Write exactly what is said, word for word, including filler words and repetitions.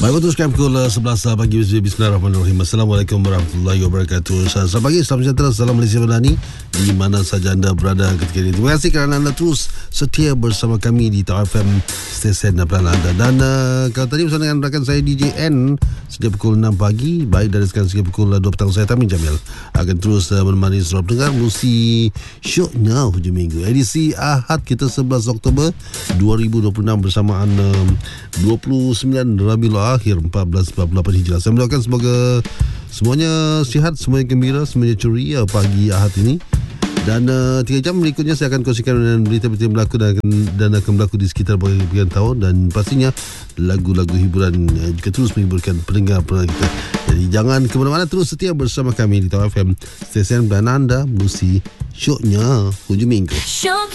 Baik, teruskan pukul sebelas pagi. Bismillahirrahmanirrahim. Assalamualaikum warahmatullahi wabarakatuh. Selamat pagi, salam sejahtera, salam Malaysia Madani di mana saja anda berada ketika ini. Terima kasih kerana anda terus setia bersama kami di Tau F M, stesen pilihan anda. Dan uh, kalau tadi bersama dengan rakan saya D J N sejak pukul enam pagi, baik dari sekarang sehingga pukul dua petang, saya Tamin Jamil akan terus uh, menemani saudara pendengar musi syoknya hujung minggu edisi Ahad kita sebelas Oktober dua ribu dua puluh enam bersamaan uh, dua puluh sembilan Rabiul Akhir empat belas empat puluh lapan Hijrah. Saya mendoakan semoga semuanya sihat, semuanya gembira, semuanya ceria pagi Ahad ini. Dan uh, tiga jam berikutnya saya akan kongsikan dengan berita-berita yang berlaku dan, dan akan berlaku di sekitar bahagian tahun, dan pastinya lagu-lagu hiburan uh, juga terus menghiburkan pendengar-pendengar kita. Jadi jangan ke mana-mana, terus setia bersama kami di Tau F M, stesen pilihan anda, musi syoknya hujung minggu.